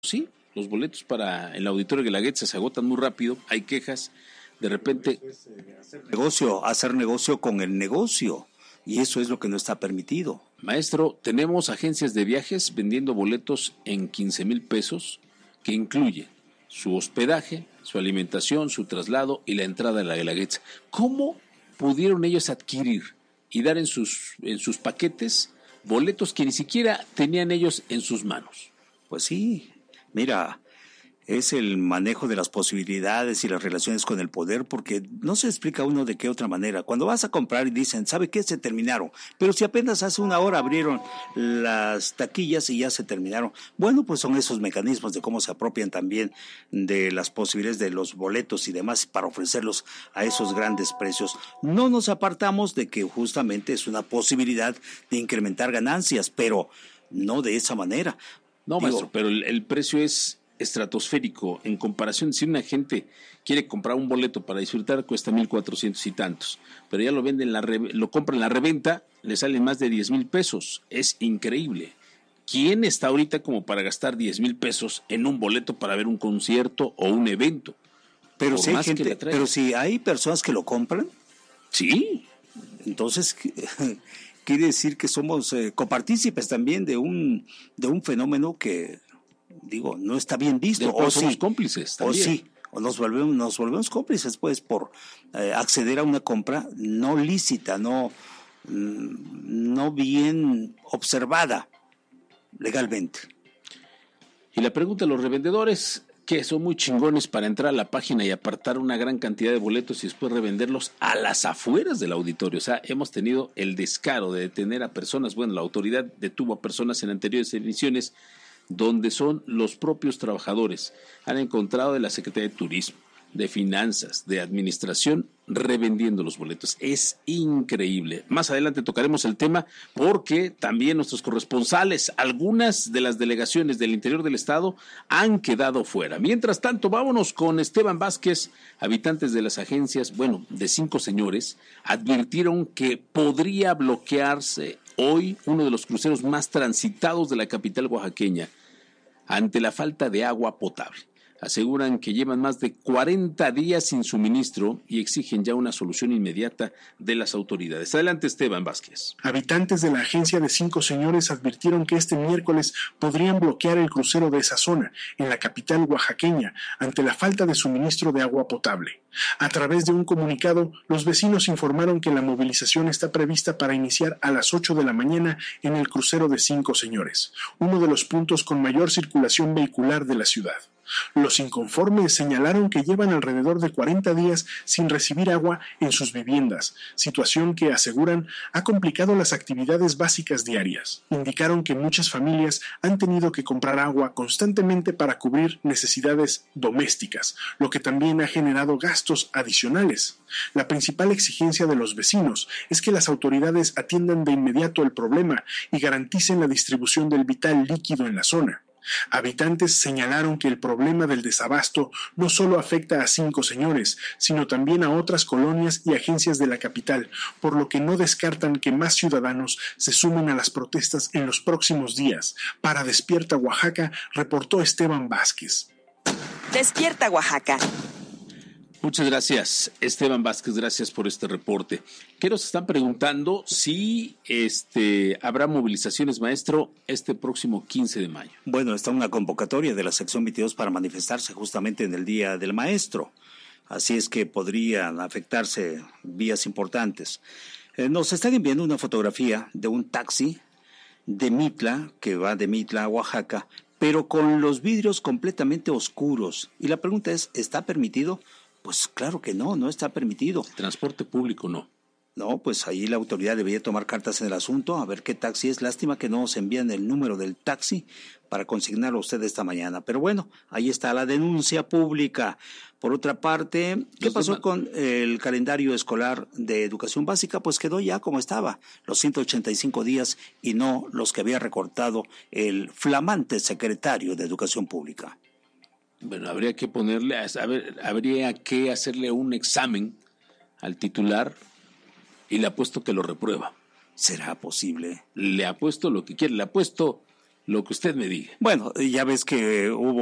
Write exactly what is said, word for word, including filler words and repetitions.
Sí, los boletos para el Auditorio Guelaguetza se agotan muy rápido, hay quejas, de repente... Hacer negocio, hacer negocio con el negocio, y eso es lo que no está permitido. Maestro, tenemos agencias de viajes vendiendo boletos en quince mil pesos, que incluye su hospedaje, su alimentación, su traslado y la entrada a la Guelaguetza. ¿Cómo pudieron ellos adquirir y dar en sus, en sus paquetes boletos que ni siquiera tenían ellos en sus manos? Pues sí, mira, es el manejo de las posibilidades y las relaciones con el poder, porque no se explica uno de qué otra manera. Cuando vas a comprar y dicen, ¿sabe qué? Se terminaron. Pero si apenas hace una hora abrieron las taquillas y ya se terminaron. Bueno, pues son esos mecanismos de cómo se apropian también de las posibilidades de los boletos y demás para ofrecerlos a esos grandes precios. No nos apartamos de que justamente es una posibilidad de incrementar ganancias, pero no de esa manera. No, Digo, maestro, pero el, el precio es estratosférico en comparación. Si una gente quiere comprar un boleto para disfrutar, cuesta mil cuatrocientos y tantos, pero ya lo venden, la re, lo compran en la reventa, le salen más de diez mil pesos. Es increíble. ¿Quién está ahorita como para gastar diez mil pesos en un boleto para ver un concierto o un evento? Pero si hay gente, pero si hay personas que lo compran, sí, entonces quiere decir que somos eh, copartícipes también de un de un fenómeno que, digo, no está bien visto. O somos sí, cómplices también. O sí, o nos volvemos, nos volvemos cómplices, pues, por eh, acceder a una compra no lícita, no, no bien observada legalmente. Y la pregunta a los revendedores, que son muy chingones para entrar a la página y apartar una gran cantidad de boletos y después revenderlos a las afueras del auditorio. O sea, hemos tenido el descaro de detener a personas, bueno, la autoridad detuvo a personas en anteriores emisiones donde son los propios trabajadores. Han encontrado de la Secretaría de Turismo, de Finanzas, de Administración, revendiendo los boletos. Es increíble. Más adelante tocaremos el tema porque también nuestros corresponsales, algunas de las delegaciones del interior del estado han quedado fuera. Mientras tanto, vámonos con Esteban Vázquez. Habitantes de las agencias, bueno, de Cinco Señores, advirtieron que podría bloquearse hoy uno de los cruceros más transitados de la capital oaxaqueña ante la falta de agua potable. Aseguran que llevan más de cuarenta días sin suministro y exigen ya una solución inmediata de las autoridades. Adelante, Esteban Vázquez. Habitantes de la agencia de Cinco Señores advirtieron que este miércoles podrían bloquear el crucero de esa zona, en la capital oaxaqueña, ante la falta de suministro de agua potable. A través de un comunicado, los vecinos informaron que la movilización está prevista para iniciar a las ocho de la mañana en el crucero de Cinco Señores, uno de los puntos con mayor circulación vehicular de la ciudad. Los inconformes señalaron que llevan alrededor de cuarenta días sin recibir agua en sus viviendas, situación que, aseguran, ha complicado las actividades básicas diarias. Indicaron que muchas familias han tenido que comprar agua constantemente para cubrir necesidades domésticas, lo que también ha generado gastos adicionales. La principal exigencia de los vecinos es que las autoridades atiendan de inmediato el problema y garanticen la distribución del vital líquido en la zona. Habitantes señalaron que el problema del desabasto no solo afecta a Cinco Señores, sino también a otras colonias y agencias de la capital, por lo que no descartan que más ciudadanos se sumen a las protestas en los próximos días. Para Despierta Oaxaca, reportó Esteban Vázquez. Despierta Oaxaca. Muchas gracias, Esteban Vázquez, gracias por este reporte. ¿Qué nos están preguntando? Si este, habrá movilizaciones, maestro, este próximo quince de mayo. Bueno, está una convocatoria de la sección veintidós para manifestarse justamente en el Día del Maestro. Así es que podrían afectarse vías importantes. Eh, nos están enviando una fotografía de un taxi de Mitla, que va de Mitla a Oaxaca, pero con los vidrios completamente oscuros. Y la pregunta es, ¿está permitido? Pues claro que no, no está permitido. Transporte público no. No, pues ahí la autoridad debería tomar cartas en el asunto, a ver qué taxi es. Lástima que no nos envían el número del taxi para consignarlo a usted esta mañana. Pero bueno, ahí está la denuncia pública. Por otra parte, ¿qué pasó con el calendario escolar de educación básica? Pues quedó ya como estaba, los ciento ochenta y cinco días y no los que había recortado el flamante secretario de Educación Pública. Bueno, habría que ponerle, a ver, habría que hacerle un examen al titular y le apuesto que lo reprueba. ¿Será posible? Le apuesto lo que quiere, le apuesto Lo que usted me diga. Bueno, ya ves que hubo